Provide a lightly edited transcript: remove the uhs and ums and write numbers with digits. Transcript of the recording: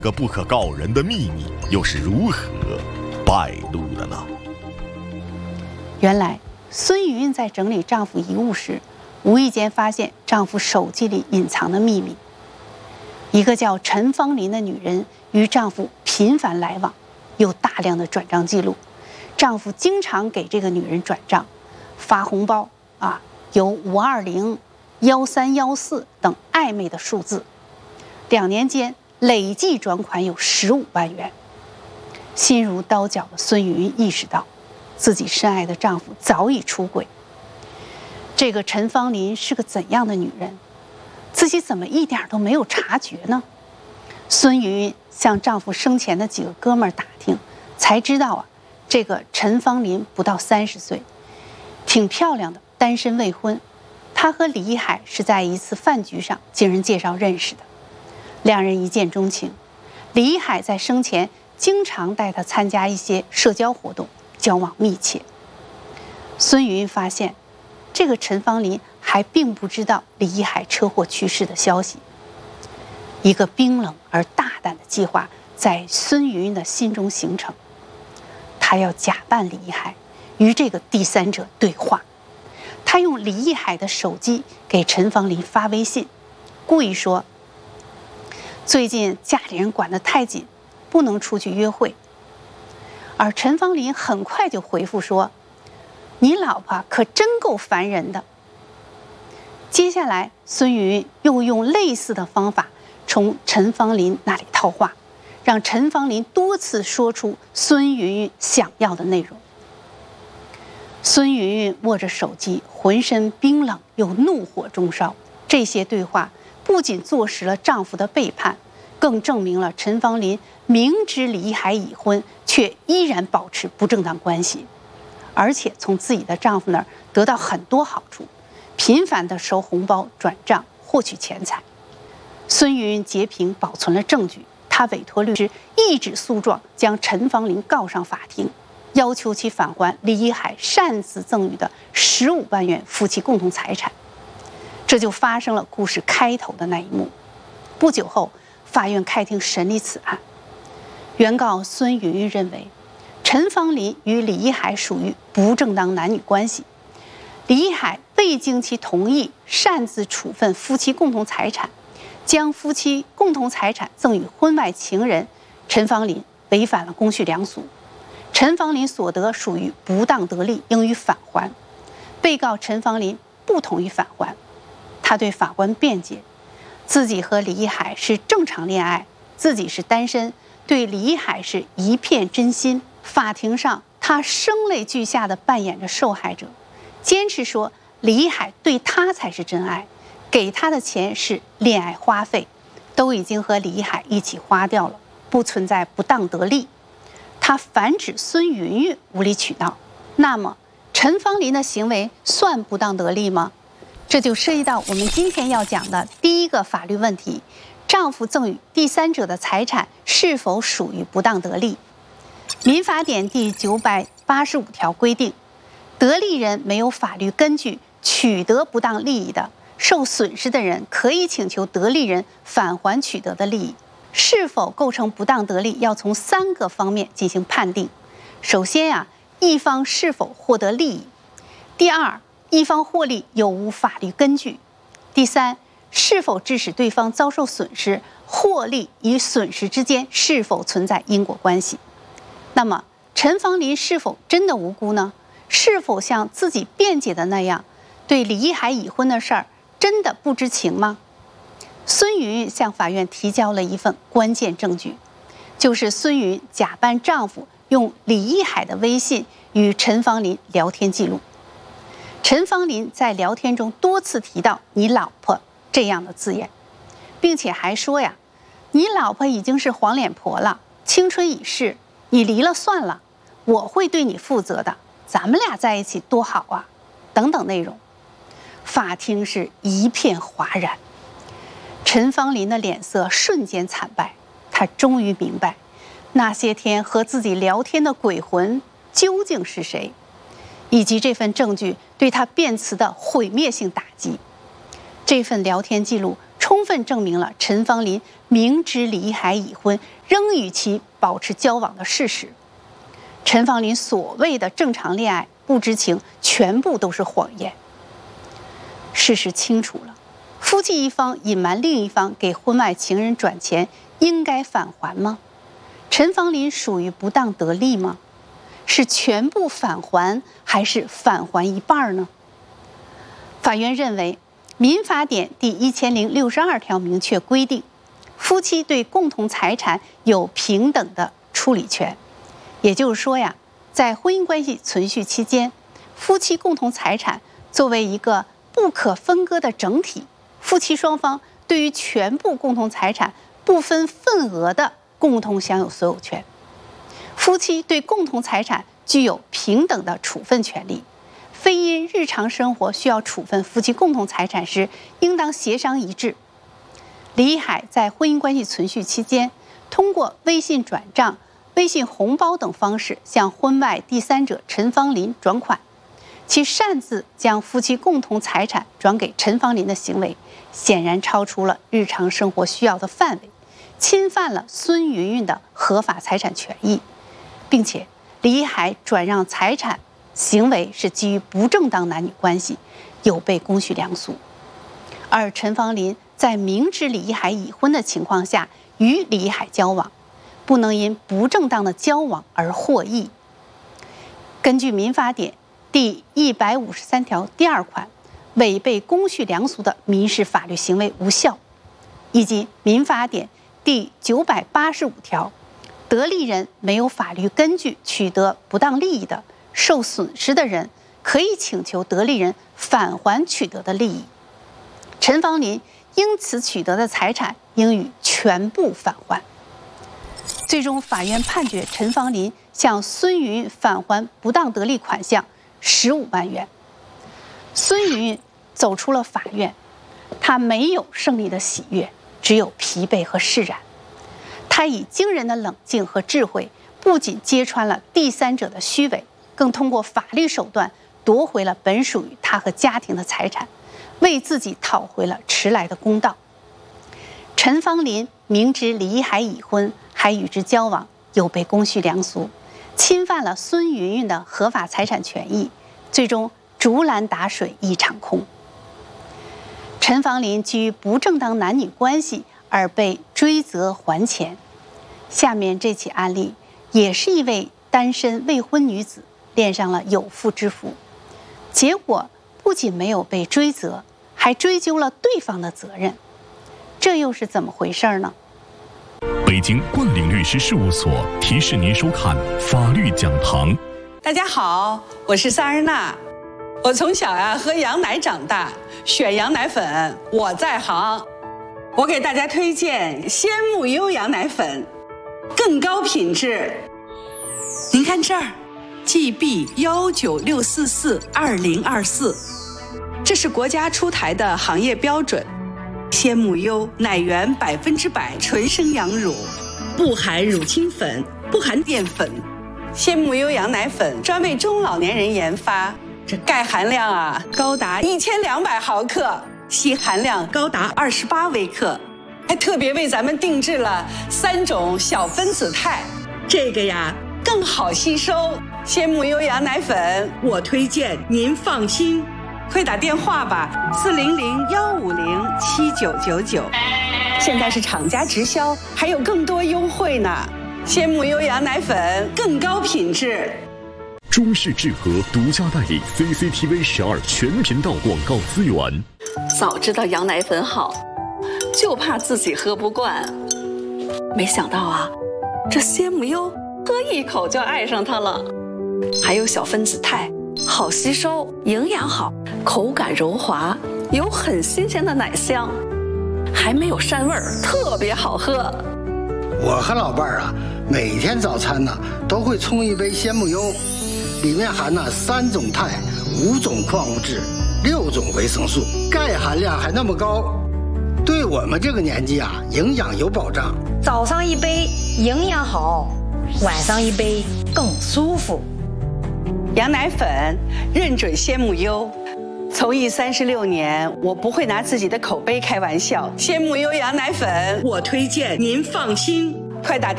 个不可告人的秘密又是如何败露的呢？ 原来孙云云在整理丈夫遗物时，无意间发现丈夫手机里隐藏的秘密。一个叫陈芳林的女人与丈夫频繁来往，有大量的转账记录。丈夫经常给这个女人转账，发红包有520、1314等暧昧的数字。2年间累计转款有15万元。心如刀绞的孙云云意识到，自己深爱的丈夫早已出轨。这个陈芳林是个怎样的女人？自己怎么一点都没有察觉呢？孙云云向丈夫生前的几个哥们儿打听，才知道这个陈芳林不到30岁，挺漂亮的，单身未婚。她和李一海是在一次饭局上经人介绍认识的，两人一见钟情。李一海在生前经常带她参加一些社交活动，交往密切。孙云云发现，这个陈芳林还并不知道李一海车祸去世的消息。一个冰冷而大胆的计划在孙云云的心中形成。她要假扮李一海，与这个第三者对话。她用李一海的手机给陈芳林发微信，故意说：“最近家里人管得太紧，不能出去约会。”而陈芳林很快就回复说：“你老婆可真够烦人的。”接下来，孙云云又用类似的方法从陈芳林那里套话，让陈芳林多次说出孙云云想要的内容。孙云云握着手机，浑身冰冷又怒火中烧。这些对话不仅坐实了丈夫的背叛，更证明了陈芳林明知李一海已婚，却依然保持不正当关系，而且从自己的丈夫那儿得到很多好处，频繁地收红包、转账，获取钱财。孙云云截屏保存了证据，她委托律师一纸诉状将陈芳林告上法庭，要求其返还李一海擅自赠予的15万元夫妻共同财产。这就发生了故事开头的那一幕。不久后，法院开庭审理此案。原告孙云云认为，陈芳林与李一海属于不正当男女关系，李一海未经其同意擅自处分夫妻共同财产，将夫妻共同财产赠与婚外情人陈芳林，违反了公序良俗。陈芳林所得属于不当得利，应予返还。被告陈芳林不同意返还，他对法官辩解，自己和李一海是正常恋爱，自己是单身，对李一海是一片真心。法庭上，他声泪俱下地扮演着受害者，坚持说李一海对他才是真爱，给他的钱是恋爱花费，都已经和李一海一起花掉了，不存在不当得利。他反指孙云云无理取闹。那么陈芳林的行为算不当得利吗？这就涉及到我们今天要讲的第一个法律问题：丈夫赠与第三者的财产是否属于不当得利？民法典第985条规定，得利人没有法律根据取得不当利益的，受损失的人可以请求得利人返还取得的利益。是否构成不当得利，要从3个方面进行判定。首先一方是否获得利益；第二，一方获利有无法律根据；第三，是否致使对方遭受损失，获利与损失之间是否存在因果关系。那么陈芳林是否真的无辜呢？是否像自己辩解的那样，对李一海已婚的事儿真的不知情吗？孙云云向法院提交了一份关键证据，就是孙云假扮丈夫用李一海的微信与陈芳林聊天记录。陈芳林在聊天中多次提到“你老婆”这样的字眼，并且还说你老婆已经是黄脸婆了，青春已逝，你离了算了，我会对你负责的，咱们俩在一起多好啊，等等内容。法庭是一片哗然。陈芳林的脸色瞬间惨白，她终于明白，那些天和自己聊天的鬼魂究竟是谁，以及这份证据对她辩词的毁灭性打击。这份聊天记录充分证明了陈芳林明知李一海已婚，仍与其保持交往的事实。陈芳林所谓的正常恋爱、不知情，全部都是谎言。事实清楚了，夫妻一方隐瞒另一方给婚外情人转钱，应该返还吗？陈芳林属于不当得利吗？是全部返还，还是返还一半呢？法院认为，民法典第1062条明确规定，夫妻对共同财产有平等的处理权。也就是说呀，在婚姻关系存续期间，夫妻共同财产作为一个不可分割的整体，夫妻双方对于全部共同财产不分份额的共同享有所有权。夫妻对共同财产具有平等的处分权利，非因日常生活需要处分夫妻共同财产时，应当协商一致。李一海在婚姻关系存续期间，通过微信转账、微信红包等方式向婚外第三者陈芳林转款，其擅自将夫妻共同财产转给陈芳林的行为，显然超出了日常生活需要的范围，侵犯了孙云云的合法财产权益，并且李一海转让财产行为是基于不正当男女关系，有悖公序良俗。而陈芳林在明知李一海已婚的情况下与李一海交往，不能因不正当的交往而获益。根据民法典第153条第2款，违背公序良俗的民事法律行为无效，以及民法典第985条，得利人没有法律根据取得不当利益的，受损失的人可以请求得利人返还取得的利益。陈芳林因此取得的财产应予全部返还。最终，法院判决陈芳林向孙云云返还不当得利款项15万元。孙云云走出了法院，他没有胜利的喜悦，只有疲惫和释然。他以惊人的冷静和智慧，不仅揭穿了第三者的虚伪，更通过法律手段夺回了本属于他和家庭的财产，为自己讨回了迟来的公道。陈芳林明知李一海已婚，还与之交往，有悖公序良俗，侵犯了孙云云的合法财产权益，最终竹篮打水一场空。陈芳林基于不正当男女关系而被追责还钱。下面这起案例也是一位单身未婚女子恋上了有妇之夫，结果不仅没有被追责，还追究了对方的责任，这又是怎么回事呢？ 北京冠岭律师事务所提示您收看法律讲堂。 大家好，我是萨日娜。我从小喝羊奶长大，选羊奶粉我在行。我给大家推荐鲜木优羊奶粉，更高品质。您看这儿 GB196442024，这是国家出台的行业标准。鲜木优奶源100%纯生羊乳，不含乳清粉，不含淀粉。鲜木优羊奶粉专为中老年人研发，这钙含量高达1200毫克，硒含量高达28微克，还特别为咱们定制了3种小分子肽，这个更好吸收。鲜木优羊奶粉我推荐，您放心。快打电话吧，400-150-7999。现在是厂家直销，还有更多优惠呢。鲜木优羊奶粉更高品质。 中式智和独家代理 CCTV 12全频道广告资源。 早知道羊奶粉好，就怕自己喝不惯。没想到这鲜木优喝一口就爱上它了。还有小分子肽，好吸收，营养好，口感柔滑，有很新鲜的奶香，还没有膻味儿，特别好喝。 我和老伴儿每天早餐都会冲一杯鲜木优，里面含3种肽、5种矿物质、6种维生素，钙含量还那么高，对我们这个年纪营养有保障。 早上一杯营养好，晚上一杯更舒服。 羊奶粉认准鲜木优， 从艺36年，我不会拿自己的口碑开玩笑。鲜母优羊奶粉，我推荐，您放心。快打电话